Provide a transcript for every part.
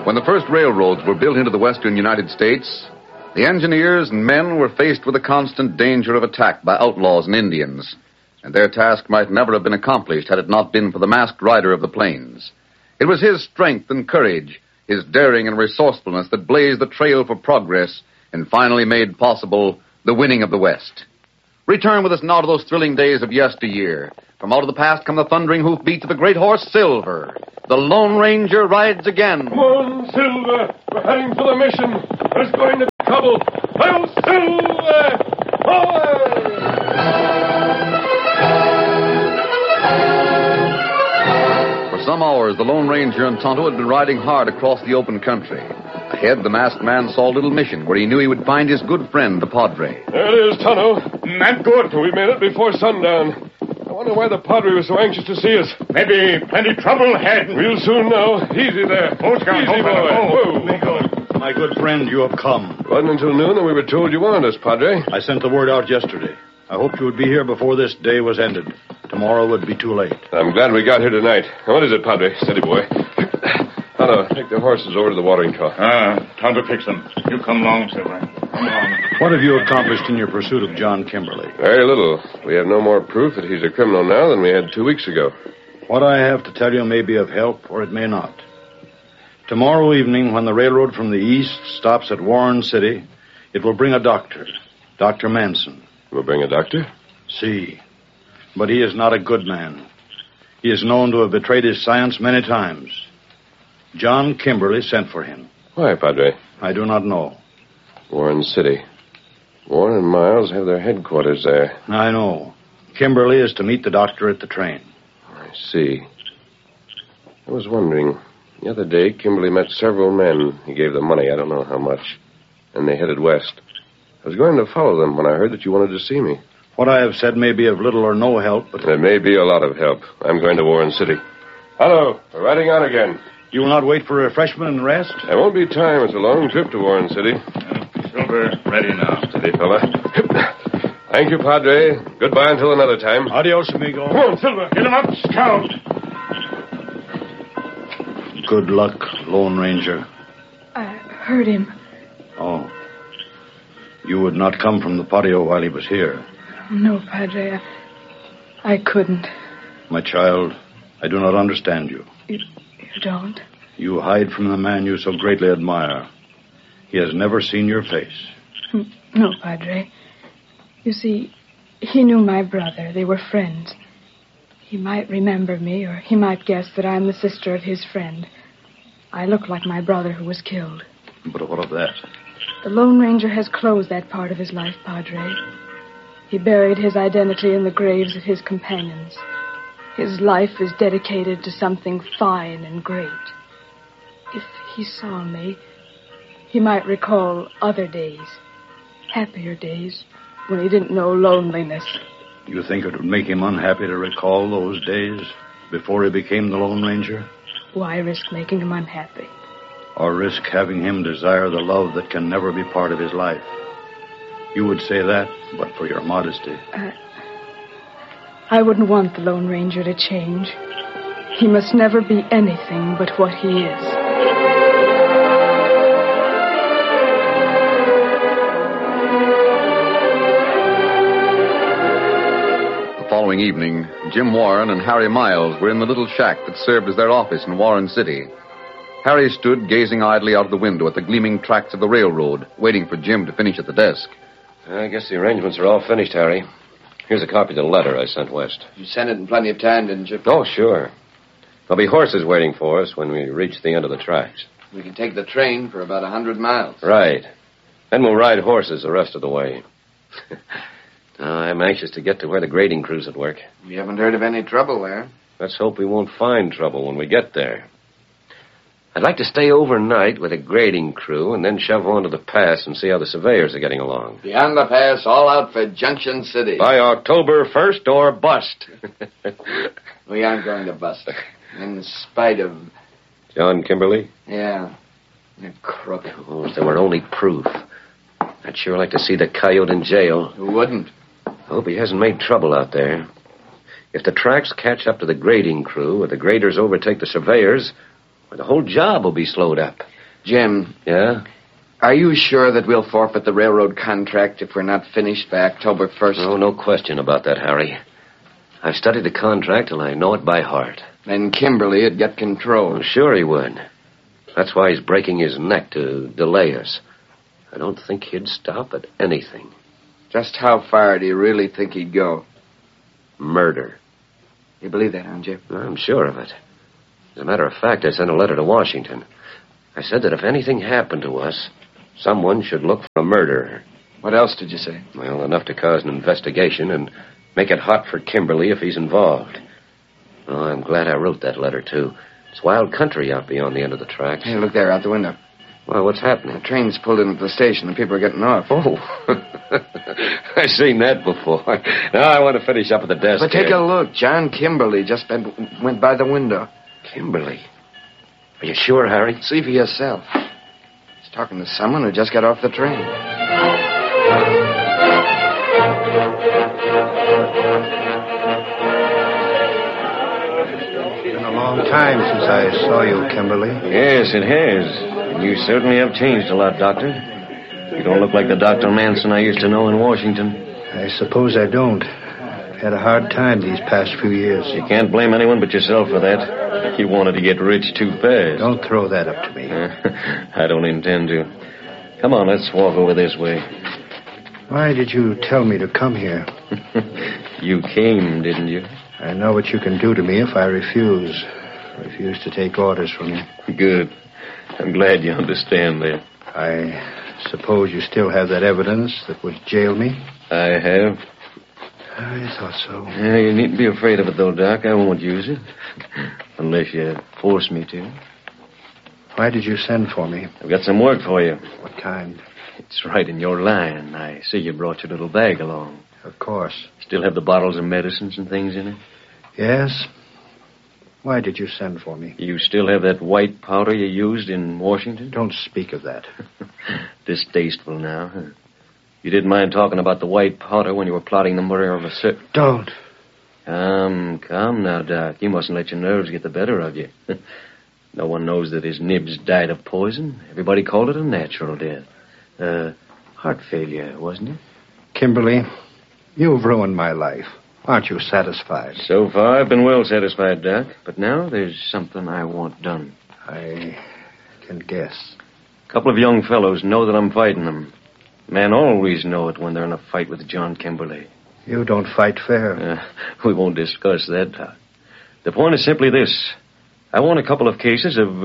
When the first railroads were built into the western United States, the engineers and men were faced with the constant danger of attack by outlaws and Indians, and their task might never have been accomplished had it not been for the masked rider of the plains. It was his strength and courage, his daring and resourcefulness that blazed the trail for progress and finally made possible the winning of the West. Return with us now to those thrilling days of yesteryear. From out of the past come the thundering hoofbeats of the great horse Silver. The Lone Ranger rides again. Come on, Silver. We're heading for the mission. There's going to be trouble. I'll Silver! Forward! For some hours, the Lone Ranger and Tonto had been riding hard across the open country. Ahead, the masked man saw a little mission where he knew he would find his good friend, the Padre. There it is, Tonto. Not good. We made it before sundown. I wonder why the Padre was so anxious to see us. Maybe plenty trouble ahead. We'll soon know. Easy there. Easy, boy. Whoa. My good friend, you have come. It wasn't until noon that we were told you wanted us, Padre. I sent the word out yesterday. I hoped you would be here before this day was ended. Tomorrow would be too late. I'm glad we got here tonight. Now, what is it, Padre? Steady, boy. Tonto, take the horses over to the watering trough. Time to fix them. You come along, Silver. Come along. What have you accomplished in your pursuit of John Kimberly? Very little. We have no more proof that he's a criminal now than we had 2 weeks ago. What I have to tell you may be of help, or it may not. Tomorrow evening, when the railroad from the east stops at Warren City, it will bring a doctor, Dr. Manson. We'll bring a doctor? See. But he is not a good man. He is known to have betrayed his science many times. John Kimberly sent for him. Why, Padre? I do not know. Warren City. Warren and Miles have their headquarters there. I know. Kimberly is to meet the doctor at the train. I see. I was wondering. The other day, Kimberly met several men. He gave them money, I don't know how much. And they headed west. I was going to follow them when I heard that you wanted to see me. What I have said may be of little or no help, but... It may be a lot of help. I'm going to Warren City. Hello. We're riding on again. You will not wait for refreshment and rest? There won't be time. It's a long trip to Warren City. Silver, ready now. Steady, fella. Thank you, Padre. Goodbye until another time. Adios, amigo. Come on, Silver. Get him up, Scout. Good luck, Lone Ranger. I heard him. Oh. You would not come from the patio while he was here. No, Padre. I couldn't. My child, I do not understand you. You don't? You hide from the man you so greatly admire. He has never seen your face. No, Padre. You see, he knew my brother. They were friends. He might remember me, or he might guess that I'm the sister of his friend. I look like my brother who was killed. But what of that? The Lone Ranger has closed that part of his life, Padre. He buried his identity in the graves of his companions. His life is dedicated to something fine and great. If he saw me, he might recall other days, happier days, when he didn't know loneliness. You think it would make him unhappy to recall those days before he became the Lone Ranger? Why risk making him unhappy? Or risk having him desire the love that can never be part of his life? You would say that, but for your modesty. I wouldn't want the Lone Ranger to change. He must never be anything but what he is. The following evening, Jim Warren and Harry Miles were in the little shack that served as their office in Warren City. Harry stood gazing idly out of the window at the gleaming tracks of the railroad, waiting for Jim to finish at the desk. I guess the arrangements are all finished, Harry. Here's a copy of the letter I sent west. You sent it in plenty of time, didn't you? Oh, sure. There'll be horses waiting for us when we reach the end of the tracks. We can take the train for about 100 miles. Right. Then we'll ride horses the rest of the way. I'm anxious to get to where the grading crew's at work. We haven't heard of any trouble there. Let's hope we won't find trouble when we get there. I'd like to stay overnight with a grading crew and then shove on to the pass and see how the surveyors are getting along. Beyond the pass, all out for Junction City. By October 1st or bust. We aren't going to bust. In spite of... John Kimberly? Yeah. A crook. Oh, if there were only proof. I'd sure like to see the coyote in jail. Who wouldn't? I hope he hasn't made trouble out there. If the tracks catch up to the grading crew or the graders overtake the surveyors... the whole job will be slowed up. Jim, Yeah? are you sure that we'll forfeit the railroad contract if we're not finished by October 1st? Oh, no question about that, Harry. I've studied the contract till I know it by heart. Then Kimberly would get control. Well, sure he would. That's why he's breaking his neck to delay us. I don't think he'd stop at anything. Just how far do you really think he'd go? Murder. You believe that, huh, Jim? I'm sure of it. As a matter of fact, I sent a letter to Washington. I said that if anything happened to us, someone should look for a murderer. What else did you say? Well, enough to cause an investigation and make it hot for Kimberly if he's involved. Oh, I'm glad I wrote that letter, too. It's wild country out beyond the end of the tracks. Hey, look there, out the window. Well, what's happening? The train's pulled into the station and people are getting off. Oh, I've seen that before. Now I want to finish up at the desk. But take a look. John Kimberly just went by the window. Kimberly? Are you sure, Harry? See for yourself. He's talking to someone who just got off the train. It's been a long time since I saw you, Kimberly. Yes, it has. You certainly have changed a lot, Doctor. You don't look like the Dr. Manson I used to know in Washington. I suppose I don't. I've had a hard time these past few years. You can't blame anyone but yourself for that. You wanted to get rich too fast. Don't throw that up to me. I don't intend to. Come on, let's walk over this way. Why did you tell me to come here? You came, didn't you? I know what you can do to me if I refuse. Refuse to take orders from you. Good. I'm glad you understand that. I suppose you still have that evidence that would jail me? I have. I thought so. Yeah, you needn't be afraid of it, though, Doc. I won't use it. Unless you force me to. Why did you send for me? I've got some work for you. What kind? It's right in your line. I see you brought your little bag along. Of course. Still have the bottles of medicines and things in it? Yes? Why did you send for me? You still have that white powder you used in Washington? Don't speak of that. Distasteful now, huh? You didn't mind talking about the white powder when you were plotting the murder of a Don't. Come now, Doc. You mustn't let your nerves get the better of you. No one knows that his nibs died of poison. Everybody called it a natural death. Heart failure, wasn't it? Kimberly, you've ruined my life. Aren't you satisfied? So far, I've been well satisfied, Doc. But now there's something I want done. I can guess. A couple of young fellows know that I'm fighting them. Men always know it when they're in a fight with John Kimberly. You don't fight fair. We won't discuss that, Doc. The point is simply this. I want a couple of cases of,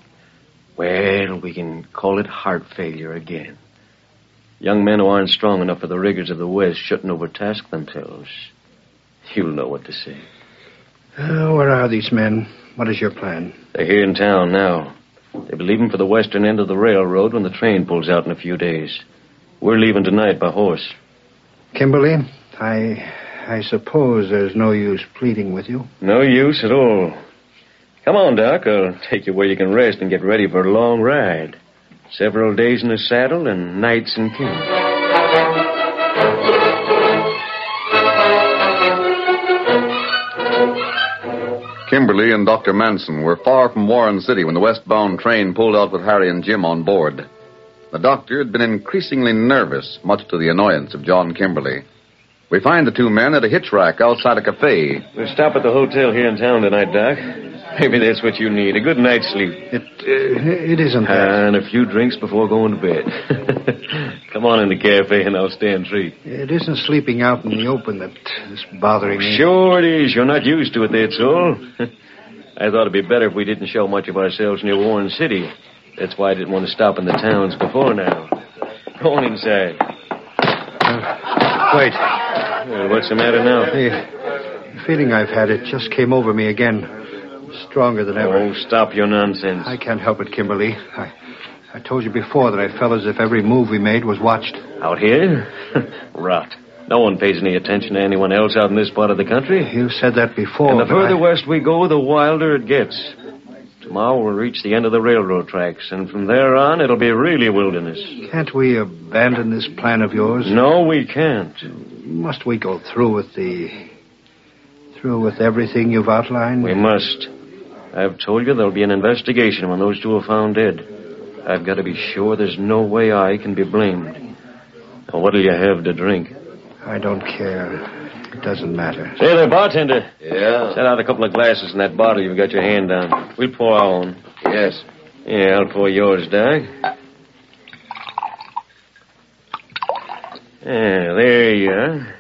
well, we can call it heart failure again. Young men who aren't strong enough for the rigors of the West shouldn't overtask themselves. You'll know what to say. Where are these men? What is your plan? They're here in town now. They'll be leaving for the western end of the railroad when the train pulls out in a few days. We're leaving tonight by horse. Kimberly, I suppose there's no use pleading with you. No use at all. Come on, Doc. I'll take you where you can rest and get ready for a long ride. Several days in the saddle and nights in camp. Kimberly and Dr. Manson were far from Warren City when the westbound train pulled out with Harry and Jim on board. The doctor had been increasingly nervous, much to the annoyance of John Kimberly. We find the two men at a hitch rack outside a cafe. We'll stop at the hotel here in town tonight, Doc. Maybe that's what you need, a good night's sleep. It isn't that. And a few drinks before going to bed. Come on in the cafe and I'll stand treat. It isn't sleeping out in the open that's bothering me. Sure it is. You're not used to it, that's all. I thought it'd be better if we didn't show much of ourselves near Warren City. That's why I didn't want to stop in the towns before now. Go on inside. Wait. What's the matter now? The feeling I've had, it just came over me again. Stronger than ever. Oh, stop your nonsense. I can't help it, Kimberly. I told you before that I felt as if every move we made was watched. Out here? Rot. No one pays any attention to anyone else out in this part of the country. You said that before. And the further west we go, the wilder it gets. Tomorrow we'll reach the end of the railroad tracks, and from there on, it'll be really wilderness. Can't we abandon this plan of yours? No, we can't. Must we go through with everything you've outlined? We must. I've told you there'll be an investigation when those two are found dead. I've got to be sure there's no way I can be blamed. Now, what'll you have to drink? I don't care. It doesn't matter. Say there, bartender. Yeah? Set out a couple of glasses in that bottle you've got your hand on. We'll pour our own. Yes. Yeah, I'll pour yours, Doc. Yeah, there you are.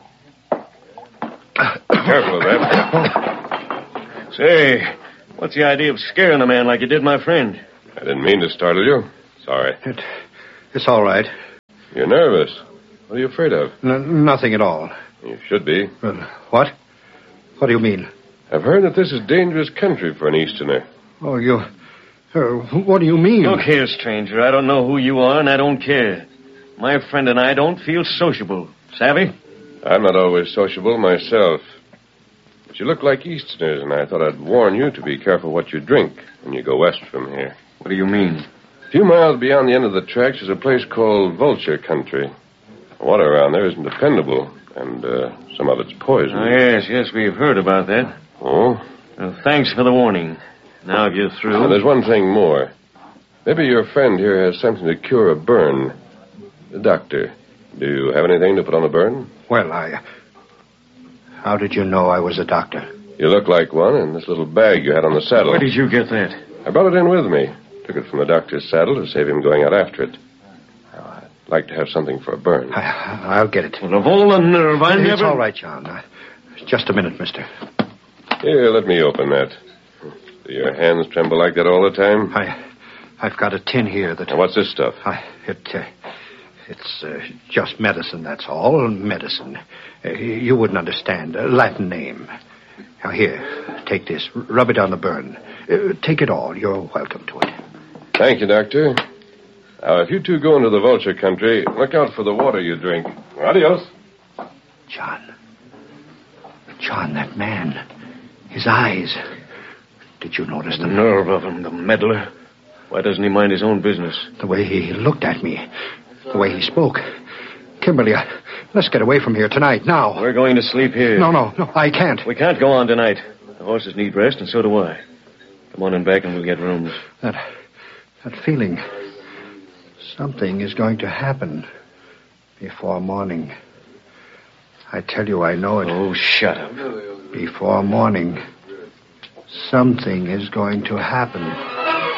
Careful of that. Say, what's the idea of scaring a man like you did my friend? I didn't mean to startle you. Sorry. It's all right. You're nervous. What are you afraid of? Nothing at all. You should be. What? What do you mean? I've heard that this is dangerous country for an Easterner. Oh, you... what do you mean? Look here, stranger. I don't know who you are, and I don't care. My friend and I don't feel sociable. Savvy? I'm not always sociable myself. But you look like Easterners, and I thought I'd warn you to be careful what you drink when you go west from here. What do you mean? A few miles beyond the end of the tracks is a place called Vulture Country. The water around there isn't dependable, and some of it's poison. Oh, yes, we've heard about that. Oh? Well, thanks for the warning. Now, if you're through... There's one thing more. Maybe your friend here has something to cure a burn. The doctor. Do you have anything to put on a burn? Well, how did you know I was a doctor? You look like one in this little bag you had on the saddle. Where did you get that? I brought it in with me. Took it from the doctor's saddle to save him going out after it. I'd like to have something for a burn. I'll get it. Well, of all the nerve I never... It's all right, John. Just a minute, mister. Here, let me open that. Do your hands tremble like that all the time? I've got a tin here that... Now, what's this stuff? It's just medicine, that's all. Medicine. You wouldn't understand. A Latin name. Now, here, take this. Rub it on the burn. Take it all. You're welcome to it. Thank you, Doctor. Now, if you two go into the Vulture Country, look out for the water you drink. Adios. John, that man. His eyes. Did you notice them? The nerve of him, the meddler. Why doesn't he mind his own business? The way he looked at me. The way he spoke. Kimberly, let's get away from here tonight, now. We're going to sleep here. No, I can't. We can't go on tonight. The horses need rest, and so do I. Come on in back and we'll get rooms. That feeling. Something is going to happen before morning. I tell you, I know it. Oh, shut up. Before morning, something is going to happen.